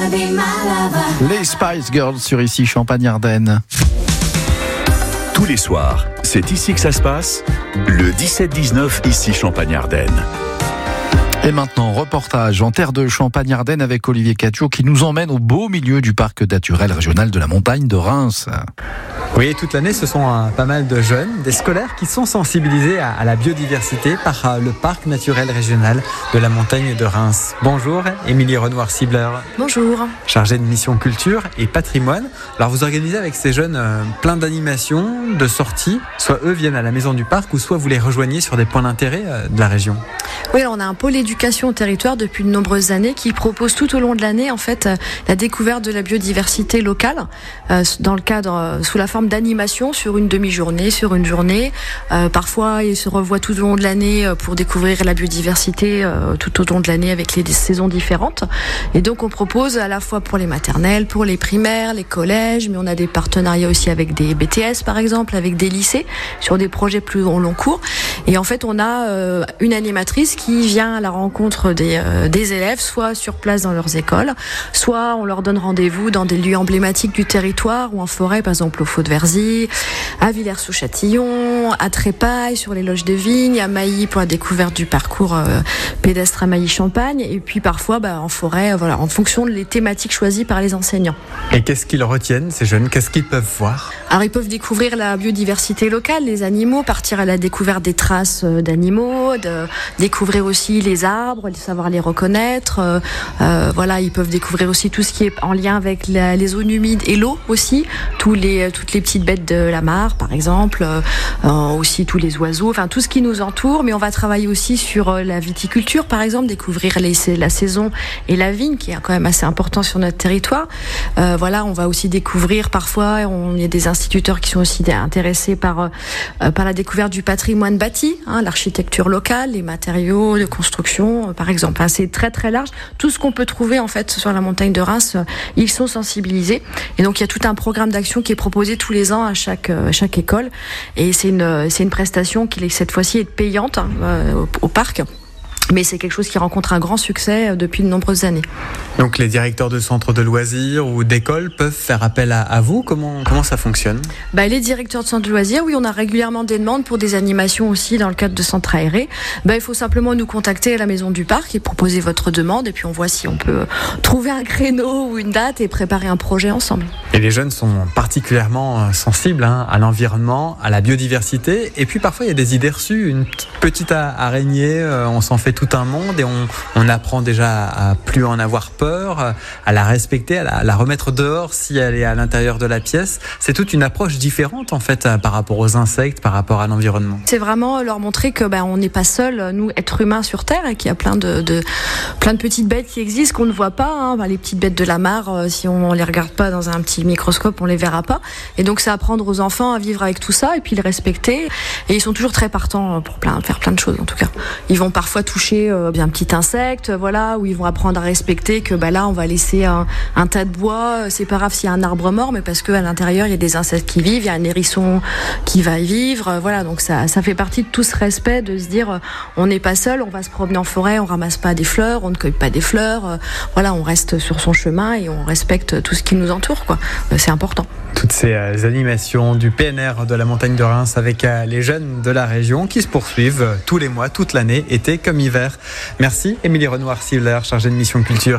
Les Spice Girls sur Ici Champagne-Ardenne. Tous les soirs, c'est ici que ça se passe. Le 17-19, ici Champagne-Ardenne. Et maintenant, reportage en terre de Champagne-Ardenne avec Olivier Cadiot qui nous emmène au beau milieu du parc naturel régional de la montagne de Reims. Oui, toute l'année, ce sont pas mal de jeunes, des scolaires qui sont sensibilisés à la biodiversité par le parc naturel régional de la montagne de Reims. Bonjour, Émilie Renoir-Sibler. Bonjour. Chargée de mission culture et patrimoine. Alors, vous organisez avec ces jeunes plein d'animations, de sorties. Soit eux viennent à la maison du parc ou soit vous les rejoignez sur des points d'intérêt de la région. Oui, alors on a un pôle éducation au territoire depuis de nombreuses années qui propose tout au long de l'année en fait la découverte de la biodiversité locale dans le cadre sous la forme d'animation sur une demi-journée, sur une journée. Parfois, ils se revoient tout au long de l'année pour découvrir la biodiversité tout au long de l'année avec les saisons différentes. Et donc, on propose à la fois pour les maternelles, pour les primaires, les collèges, mais on a des partenariats aussi avec des BTS par exemple, avec des lycées sur des projets plus long cours. Et en fait, on a une animatrice qui vient à la rencontre des élèves, soit sur place dans leurs écoles, soit on leur donne rendez-vous dans des lieux emblématiques du territoire ou en forêt, par exemple au Faux de Verzy, à Villers-sous-Châtillon, à Trépaille, sur les loges de vignes, à Mailly pour la découverte du parcours pédestre à Mailly-Champagne, et puis parfois en forêt, voilà, en fonction des thématiques choisies par les enseignants. Et qu'est-ce qu'ils retiennent, ces jeunes? Qu'est-ce qu'ils peuvent voir? Alors ils peuvent découvrir la biodiversité locale, les animaux, partir à la découverte des traces d'animaux, découvrir aussi les arbres, savoir les reconnaître. Voilà, ils peuvent découvrir aussi tout ce qui est en lien avec les zones humides et l'eau aussi, toutes les petites bêtes de la mare par exemple, aussi tous les oiseaux, enfin tout ce qui nous entoure. Mais on va travailler aussi sur la viticulture par exemple, découvrir la saison et la vigne qui est quand même assez important sur notre territoire. Voilà, on va aussi découvrir parfois, il y a des instituteurs qui sont aussi intéressés par la découverte du patrimoine bâti, l'architecture locale, les matériaux de construction par exemple. C'est très très large. Tout ce qu'on peut trouver en fait sur la montagne de Reims, ils sont sensibilisés. Et donc il y a tout un programme d'action qui est proposé tous les ans à chaque école. Et c'est une prestation qui cette fois-ci est payante au parc. Mais c'est quelque chose qui rencontre un grand succès depuis de nombreuses années. Donc les directeurs de centres de loisirs ou d'écoles peuvent faire appel à vous. Comment ça fonctionne? Les directeurs de centres de loisirs, oui, on a régulièrement des demandes pour des animations aussi dans le cadre de centres aérés. Il faut simplement nous contacter à la maison du parc et proposer votre demande. Et puis on voit si on peut trouver un créneau ou une date et préparer un projet ensemble. Et les jeunes sont particulièrement sensibles à l'environnement, à la biodiversité. Et puis parfois il y a des idées reçues. Une petite araignée, on s'en fait tout un monde et on apprend déjà à plus en avoir peur, à la respecter, à la remettre dehors si elle est à l'intérieur de la pièce. C'est toute une approche différente en fait par rapport aux insectes, par rapport à l'environnement. C'est vraiment leur montrer que on n'est pas seuls, nous êtres humains sur Terre, et qu'il y a plein de petites bêtes qui existent qu'on ne voit pas. Les petites bêtes de la mare, si on les regarde pas dans un petit microscope, on les verra pas. Et donc c'est apprendre aux enfants à vivre avec tout ça et puis le respecter. Et ils sont toujours très partants pour faire plein de choses en tout cas. Ils vont parfois toucher un petit insecte, voilà, où ils vont apprendre à respecter que là on va laisser un tas de bois, c'est pas grave s'il y a un arbre mort, mais parce que à l'intérieur il y a des insectes qui vivent, il y a un hérisson qui va y vivre, voilà, donc ça fait partie de tout ce respect de se dire on n'est pas seul, on va se promener en forêt, on ramasse pas des fleurs, on ne cueille pas des fleurs, voilà, on reste sur son chemin et on respecte tout ce qui nous entoure, quoi. C'est important. Toutes ces animations du PNR de la montagne de Reims avec les jeunes de la région qui se poursuivent tous les mois, toute l'année, été comme hiver. Merci Émilie Renoir-Sibler, chargée de mission culture.